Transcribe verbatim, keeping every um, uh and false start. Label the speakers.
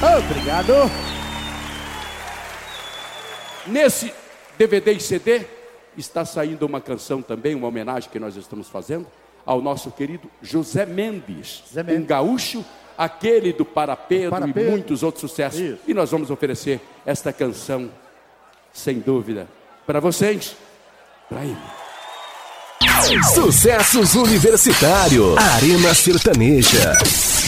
Speaker 1: Obrigado. Nesse D V D e C D está saindo uma canção também, uma homenagem que nós estamos fazendo ao nosso querido José Mendes,
Speaker 2: José Mendes.
Speaker 1: um gaúcho, aquele do Para Pedro,
Speaker 2: Para
Speaker 1: e
Speaker 2: Pedro.
Speaker 1: muitos outros sucessos.
Speaker 2: Isso.
Speaker 1: E nós vamos oferecer esta canção, sem dúvida, para vocês, para ele.
Speaker 3: Sucessos Universitário, Arena Sertaneja.